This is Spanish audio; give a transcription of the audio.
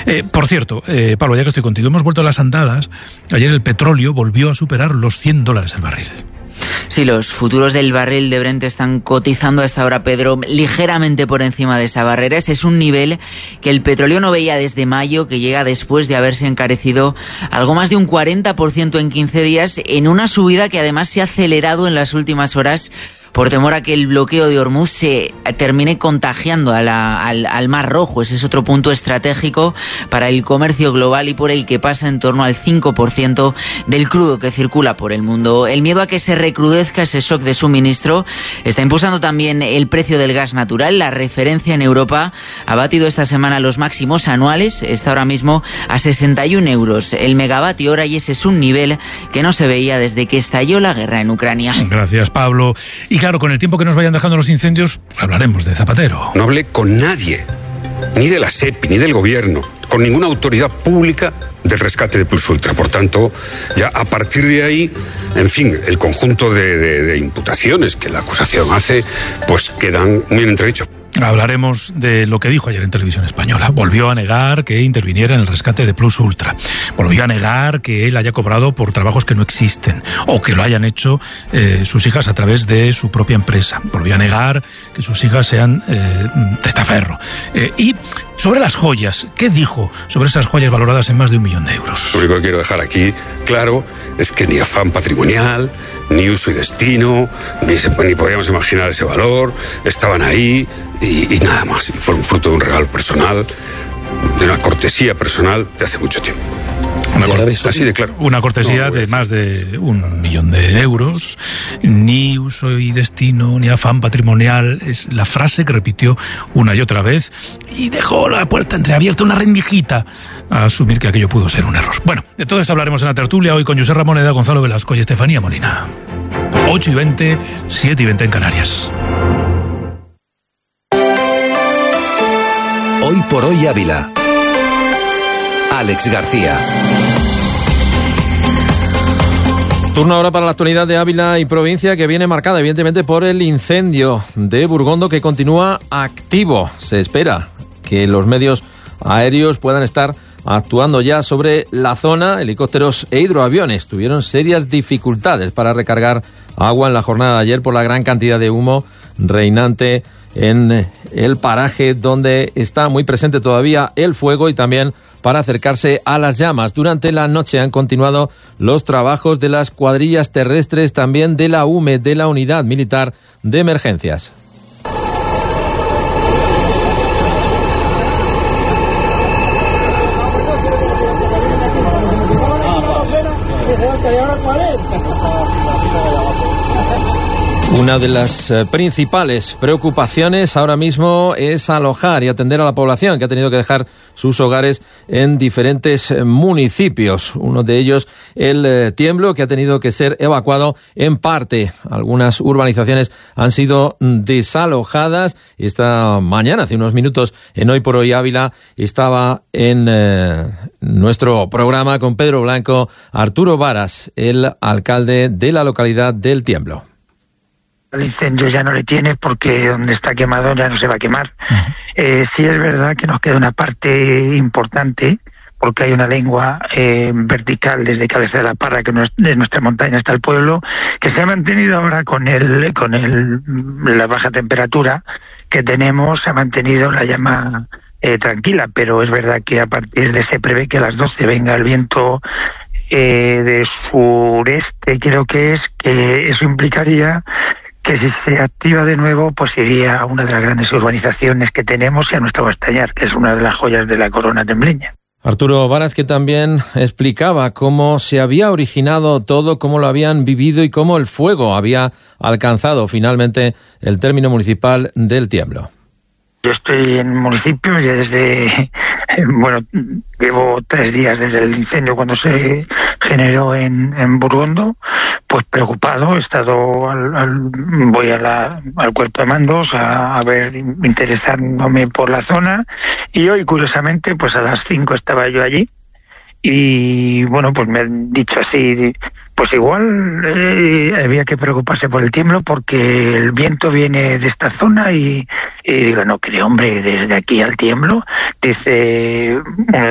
Por cierto, Pablo, ya que estoy contigo, hemos vuelto a las andadas. Ayer el petróleo volvió a superar los $100 el barril. Sí, los futuros del barril de Brent están cotizando a esta hora, Pedro, ligeramente por encima de esa barrera. Ese es un nivel que el petróleo no veía desde mayo, que llega después de haberse encarecido algo más de un 40% en 15 días, en una subida que además se ha acelerado en las últimas horas por temor a que el bloqueo de Hormuz se termine contagiando al Mar Rojo. Ese es otro punto estratégico para el comercio global y por el que pasa en torno al 5% del crudo que circula por el mundo. El miedo a que se recrudezca ese shock de suministro está impulsando también el precio del gas natural. La referencia en Europa ha batido esta semana los máximos anuales. Está ahora mismo a 61 euros el megavatio hora y ese es un nivel que no se veía desde que estalló la guerra en Ucrania. Gracias, Pablo. Y claro, con el tiempo que nos vayan dejando los incendios, hablaremos de Zapatero. No hablé con nadie, ni de la SEPI, ni del gobierno, con ninguna autoridad pública del rescate de Plus Ultra. Por tanto, ya a partir de ahí, en fin, el conjunto de imputaciones que la acusación hace, pues quedan muy en entredicho. Hablaremos de lo que dijo ayer en Televisión Española. Volvió a negar que interviniera en el rescate de Plus Ultra. Volvió a negar que él haya cobrado por trabajos que no existen o que lo hayan hecho sus hijas a través de su propia empresa. Volvió a negar que sus hijas sean testaferro. Y sobre las joyas, ¿qué dijo sobre esas joyas valoradas en más de 1 millón de euros? Lo único que quiero dejar aquí claro es que ni afán patrimonial, ni uso y destino, ni podíamos imaginar ese valor, estaban ahí y nada más. Y fueron fruto de un regalo personal, de una cortesía personal de hace mucho tiempo. Así de claro. Una cortesía de más de 1 millón de euros, ni uso y destino, ni afán patrimonial, es la frase que repitió una y otra vez y dejó la puerta entreabierta, una rendijita a asumir que aquello pudo ser un error. Bueno, de todo esto hablaremos en la tertulia hoy con José Ramoneda, Gonzalo Velasco y Estefanía Molina. 8:20, 7:20 en Canarias. Hoy por hoy Ávila. Alex García. Turno ahora para la actualidad de Ávila y provincia, que viene marcada evidentemente por el incendio de Burgondo, que continúa activo. Se espera que los medios aéreos puedan estar actuando ya sobre la zona. Helicópteros e hidroaviones tuvieron serias dificultades para recargar agua en la jornada de ayer por la gran cantidad de humo reinante en el paraje donde está muy presente todavía el fuego y también para acercarse a las llamas. Durante la noche han continuado los trabajos de las cuadrillas terrestres, también de la UME, de la Unidad Militar de Emergencias. Una de las principales preocupaciones ahora mismo es alojar y atender a la población que ha tenido que dejar sus hogares en diferentes municipios. Uno de ellos, el Tiemblo, que ha tenido que ser evacuado en parte. Algunas urbanizaciones han sido desalojadas. Esta mañana, hace unos minutos, en Hoy por Hoy Ávila, estaba en nuestro programa con Pedro Blanco Arturo Varas, el alcalde de la localidad del Tiemblo. El incendio ya no le tiene porque donde está quemado ya no se va a quemar. Sí es verdad que nos queda una parte importante porque hay una lengua vertical desde Cabecera de la Parra, que de nuestra montaña hasta el pueblo, que se ha mantenido ahora con la baja temperatura que tenemos, se ha mantenido la llama tranquila, pero es verdad que a partir de se prevé que a las 12 venga el viento de sureste, creo que eso implicaría que si se activa de nuevo, pues iría a una de las grandes urbanizaciones que tenemos y a nuestro Bastañar, que es una de las joyas de la corona tembleña. Arturo Varas, que también explicaba cómo se había originado todo, cómo lo habían vivido y cómo el fuego había alcanzado finalmente el término municipal del Tiemblo. Yo estoy en el municipio ya llevo 3 días desde el incendio cuando se generó en Burgondo, pues preocupado, he estado voy al cuerpo de mandos a ver, interesándome por la zona, y hoy curiosamente pues a las 5 estaba yo allí. Y bueno, pues me han dicho así, pues igual había que preocuparse por el tiemblo porque el viento viene de esta zona y digo, no creo, hombre, desde aquí al tiemblo, dice